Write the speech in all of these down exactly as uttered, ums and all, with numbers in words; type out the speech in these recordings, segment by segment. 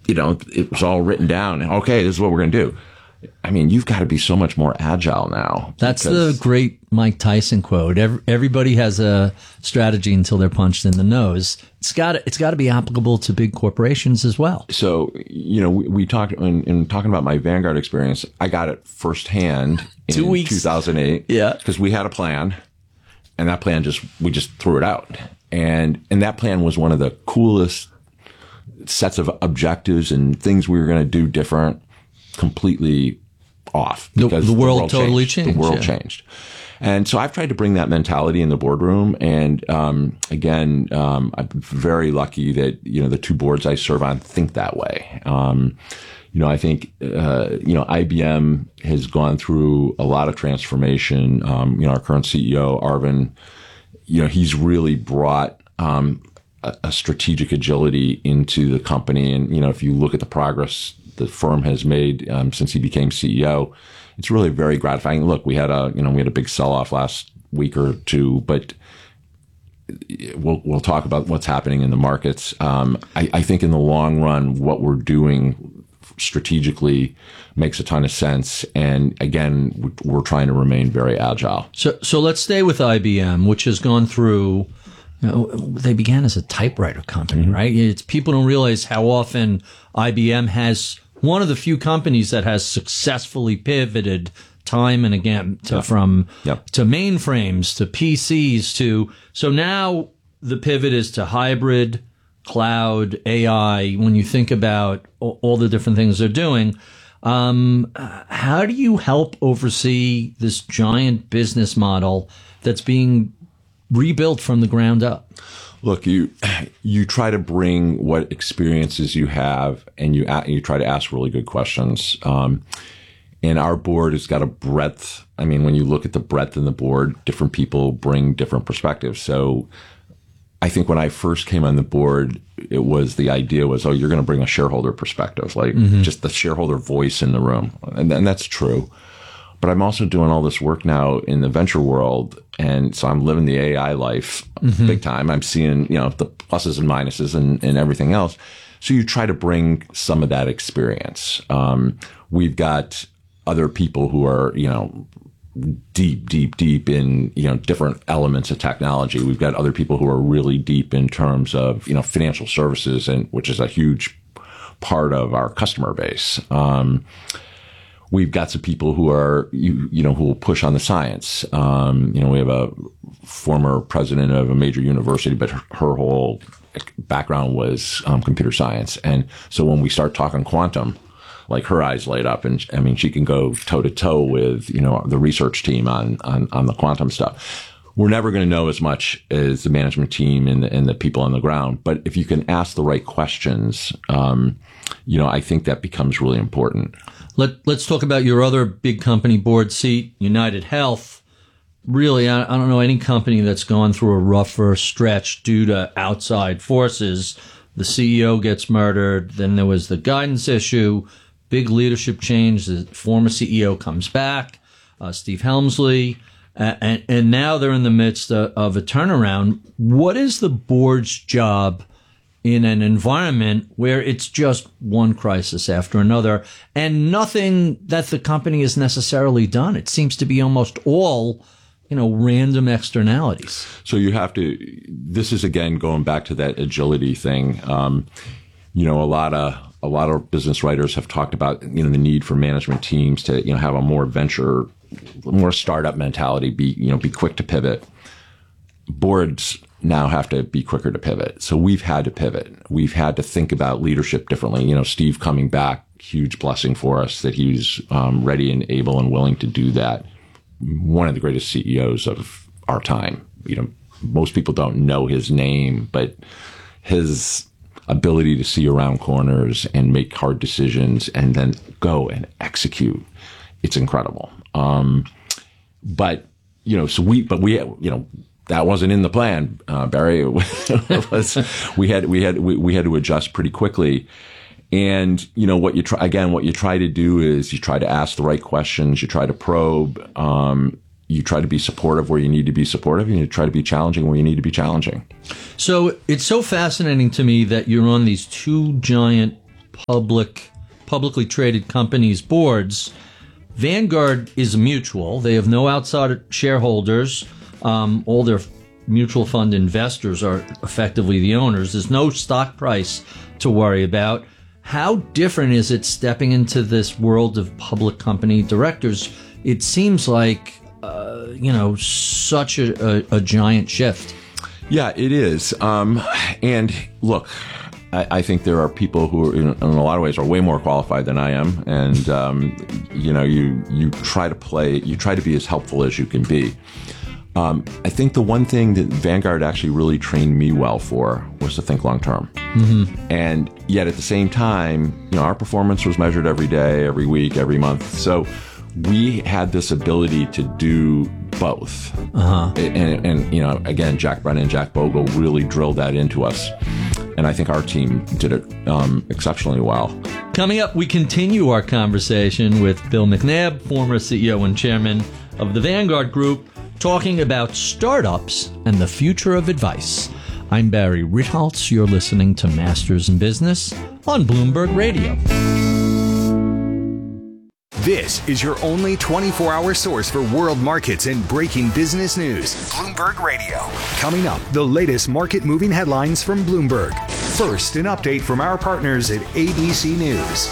you know, it was all written down. Okay, this is what we're going to do. I mean, you've got to be so much more agile now. That's the great Mike Tyson quote. Every, everybody has a strategy until they're punched in the nose. It's got it's got to be applicable to big corporations as well. So, you know, we, we talked in, in talking about my Vanguard experience. I got it firsthand in Two weeks. two thousand eight. Yeah, because we had a plan, and that plan just we just threw it out, and and that plan was one of the coolest sets of objectives and things we were going to do different. Completely off because the, the, world, the world totally changed. changed. The world yeah. changed. And so I've tried to bring that mentality in the boardroom. And, um, again, um, I'm very lucky that, you know, the two boards I serve on think that way. Um, you know, I think, uh, you know, I B M has gone through a lot of transformation. Um, you know, our current C E O, Arvind, you know, he's really brought, um, a, a strategic agility into the company. And, you know, if you look at the progress the firm has made um, since he became C E O, it's really very gratifying. Look, we had a you know we had a big sell off last week or two, but we'll we'll talk about what's happening in the markets. Um, I, I think in the long run, what we're doing strategically makes a ton of sense. And again, we're trying to remain very agile. So so let's stay with I B M, which has gone through. You know, they began as a typewriter company, mm-hmm. right? It's people don't realize how often I B M has. One of the few companies that has successfully pivoted time and again to, yep. from yep. to mainframes to P Cs to so now the pivot is to hybrid, cloud, A I. When you think about all, all the different things they're doing, um, how do you help oversee this giant business model that's being rebuilt from the ground up? Look, you you try to bring what experiences you have, and you you try to ask really good questions. Um, and our board has got a breadth. I mean, when you look at the breadth in the board, different people bring different perspectives. So, I think when I first came on the board, it was the idea was, oh, you're going to bring a shareholder perspective, like mm-hmm. just the shareholder voice in the room, and, and that's true. But I'm also doing all this work now in the venture world. And so I'm living the A I life mm-hmm. big time. I'm seeing, you know, the pluses and minuses and, and everything else. So you try to bring some of that experience. Um, we've got other people who are, you know, deep, deep, deep in, you know, different elements of technology. We've got other people who are really deep in terms of, you know, financial services, and which is a huge part of our customer base. Um, We've got some people who are, you, you know, who will push on the science. Um, you know, we have a former president of a major university, but her, her whole background was um, computer science. And so when we start talking quantum, like her eyes light up, and I mean, she can go toe to toe with, you know, the research team on, on, on the quantum stuff. We're never going to know as much as the management team and the, and the people on the ground. But if you can ask the right questions, um, you know, I think that becomes really important. Let, let's talk about your other big company board seat, United Health. Really, I, I don't know any company that's gone through a rougher stretch due to outside forces. The C E O gets murdered. Then there was the guidance issue, big leadership change. The former C E O comes back, uh, Steve Helmsley. Uh, and, and now they're in the midst of, of a turnaround. What is the board's job in an environment where it's just one crisis after another and nothing that the company has necessarily done? It seems to be almost all, you know, random externalities. So you have to, this is again going back to that agility thing. Um, you know, a lot of, a lot of business writers have talked about, you know, the need for management teams to, you know, have a more venture, more startup mentality, be, you know, be quick to pivot. Boards now have to be quicker to pivot. So we've had to pivot. We've had to think about leadership differently. You know, Steve coming back, huge blessing for us that he was um, ready and able and willing to do that. One of the greatest C E Os of our time. You know, most people don't know his name, but his ability to see around corners and make hard decisions and then go and execute, it's incredible. Um, but, you know, so we, but we, you know, that wasn't in the plan, uh, Barry. It was, we had, we had, we, we had to adjust pretty quickly. And, you know, what you try, again, what you try to do is you try to ask the right questions. You try to probe. Um, you try to be supportive where you need to be supportive, and you try to be challenging where you need to be challenging. So it's so fascinating to me that you're on these two giant public, publicly traded companies' boards. Vanguard is a mutual. They have no outside shareholders. Um, all their mutual fund investors are effectively the owners. There's no stock price to worry about. How different is it stepping into this world of public company directors? It seems like, uh, you know, such a, a, a giant shift. Yeah, it is. Um, and look, I, I think there are people who, are, in, in a lot of ways, are way more qualified than I am. And, um, you know, you, you try to play, you try to be as helpful as you can be. Um, I think the one thing that Vanguard actually really trained me well for was to think long term. Mm-hmm. And yet at the same time, you know, our performance was measured every day, every week, every month. So we had this ability to do both. Uh-huh. And, and, you know, again, Jack Brennan and Jack Bogle really drilled that into us. And I think our team did it um, exceptionally well. Coming up, we continue our conversation with Bill McNabb, former C E O and chairman of the Vanguard Group, talking about startups and the future of advice. I'm Barry Ritholtz. You're listening to Masters in Business on Bloomberg Radio. This is your only twenty-four hour source for world markets and breaking business news. Bloomberg Radio. Coming up, the latest market-moving headlines from Bloomberg. First, an update from our partners at A B C News.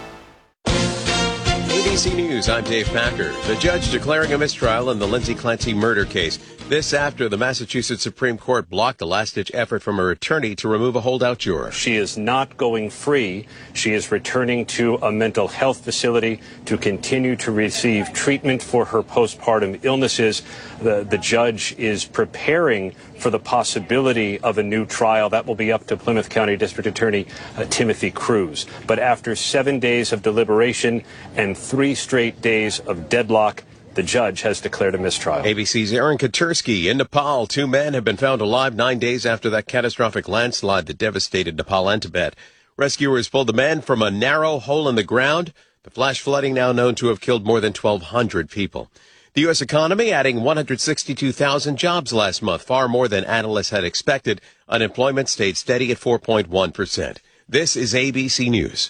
A B C News, I'm Dave Packer. The judge declaring a mistrial in the Lindsay Clancy murder case. This after the Massachusetts Supreme Court blocked a last-ditch effort from her attorney to remove a holdout juror. She is not going free. She is returning to a mental health facility to continue to receive treatment for her postpartum illnesses. The, the judge is preparing for the possibility of a new trial. That will be up to Plymouth County District Attorney uh, Timothy Cruz. But after seven days of deliberation and three straight days of deadlock, the judge has declared a mistrial. A B C's Aaron Katursky in Nepal. Two men have been found alive nine days after that catastrophic landslide that devastated Nepal and Tibet. Rescuers pulled the men from a narrow hole in the ground. The flash flooding now known to have killed more than twelve hundred people. The U S economy adding one hundred sixty-two thousand jobs last month, far more than analysts had expected. Unemployment stayed steady at four point one percent. This is A B C News.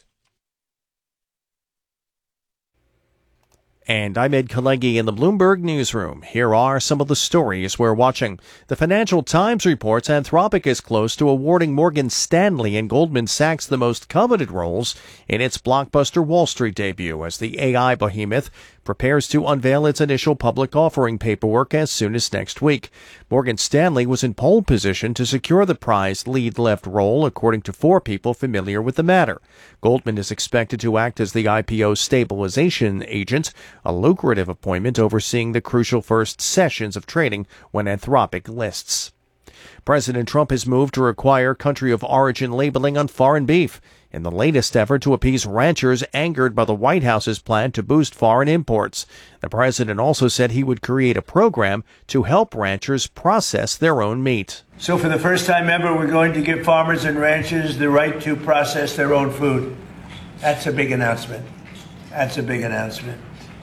And I'm Ed Kalegi in the Bloomberg Newsroom. Here are some of the stories we're watching. The Financial Times reports Anthropic is close to awarding Morgan Stanley and Goldman Sachs the most coveted roles in its blockbuster Wall Street debut as the A I behemoth prepares to unveil its initial public offering paperwork as soon as next week. Morgan Stanley was in pole position to secure the prized lead left role, according to four people familiar with the matter. Goldman is expected to act as the I P O stabilization agent, a lucrative appointment overseeing the crucial first sessions of trading when Anthropic lists. President Trump has moved to require country of origin labeling on foreign beef in the latest effort to appease ranchers angered by the White House's plan to boost foreign imports. The president also said he would create a program to help ranchers process their own meat. So for the first time ever, we're going to give farmers and ranchers the right to process their own food. That's a big announcement. That's a big announcement.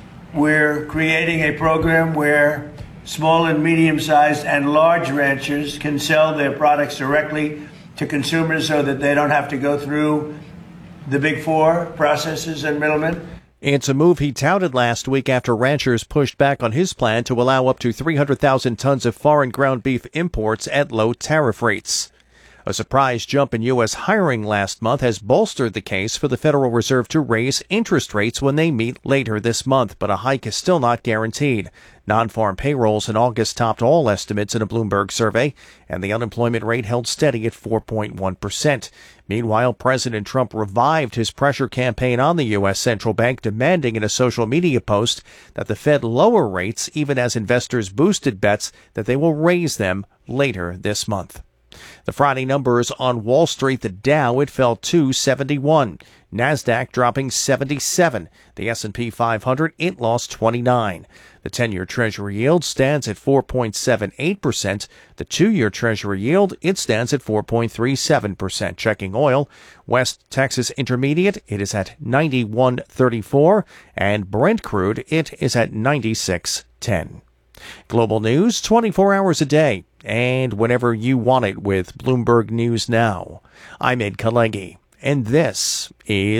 We're creating a program where small and medium-sized and large ranchers can sell their products directly to consumers so that they don't have to go through the big four processors and middlemen. It's a move he touted last week after ranchers pushed back on his plan to allow up to three hundred thousand tons of foreign ground beef imports at low tariff rates. A surprise jump in U S hiring last month has bolstered the case for the Federal Reserve to raise interest rates when they meet later this month, but a hike is still not guaranteed. Non-farm payrolls in August topped all estimates in a Bloomberg survey, and the unemployment rate held steady at four point one percent. Meanwhile, President Trump revived his pressure campaign on the U S central bank, demanding in a social media post that the Fed lower rates even as investors boosted bets that they will raise them later this month. The Friday numbers on Wall Street, the Dow, it fell two seventy-one. NASDAQ dropping seventy-seven. The S and P five hundred, it lost twenty-nine. The ten-year Treasury yield stands at four point seven eight percent. The two-year Treasury yield, it stands at four point three seven percent. Checking oil, West Texas Intermediate, it is at ninety-one thirty-four. And Brent crude, it is at ninety-six ten. Global news twenty-four hours a day, and whenever you want it with Bloomberg News Now. I'm Ed Kalegi. And this is